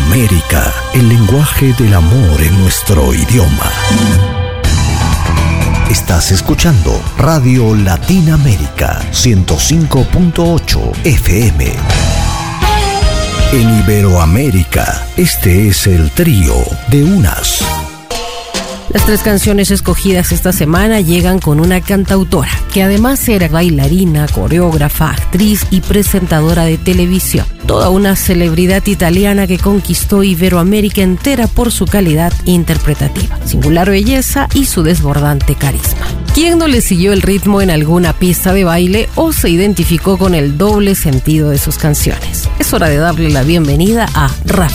América, el lenguaje del amor en nuestro idioma. Estás escuchando Radio Latina América 105.8 FM. En Iberoamérica, este es el trío de Unas. Las 3 canciones escogidas esta semana llegan con una cantautora, que además era bailarina, coreógrafa, actriz y presentadora de televisión. Toda una celebridad italiana que conquistó Iberoamérica entera por su calidad interpretativa, singular belleza y su desbordante carisma. ¿Quién no le siguió el ritmo en alguna pista de baile o se identificó con el doble sentido de sus canciones? Es hora de darle la bienvenida a Rafaela